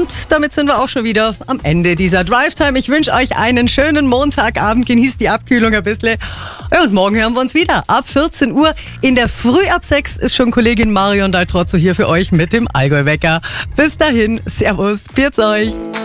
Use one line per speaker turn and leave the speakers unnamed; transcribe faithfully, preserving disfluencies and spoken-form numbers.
Und damit sind wir auch schon wieder am Ende dieser Drive-Time. Ich wünsche euch einen schönen Montagabend. Genießt die Abkühlung ein bisschen. Ja, und morgen hören wir uns wieder ab vierzehn Uhr. In der Früh ab sechs ist schon Kollegin Marion Daltrozzo hier für euch mit dem Allgäu-Wecker. Bis dahin, Servus, pfiat euch.